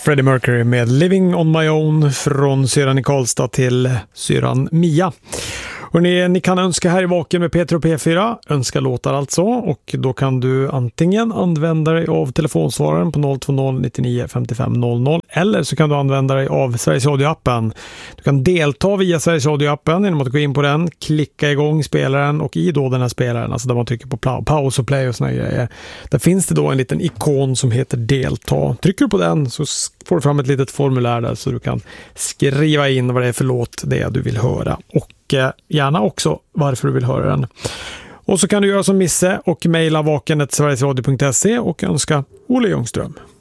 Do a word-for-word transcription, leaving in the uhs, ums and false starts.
Freddie Mercury med Living on my own från syran i Karlstad till syran Mia. Och ni, ni kan önska här i Vaken med Peter och P fyra, önska låtar alltså, och då kan du antingen använda dig av telefonsvararen på noll två noll nittionio femtiofem noll noll, eller så kan du använda dig av Sveriges Radio-appen. Du kan delta via Sveriges Radio-appen genom att gå in på den, klicka igång spelaren, och i då den här spelaren, alltså där man trycker på pla- paus och play och såna grejer, där finns det då en liten ikon som heter delta. Trycker du på den så får du fram ett litet formulär där så du kan skriva in vad det är för låt det är du vill höra, och gärna också varför du vill höra den. Och så kan du göra som Misse och mejla vaken snabel a sverigesradio punkt se och önska Olle Ljungström.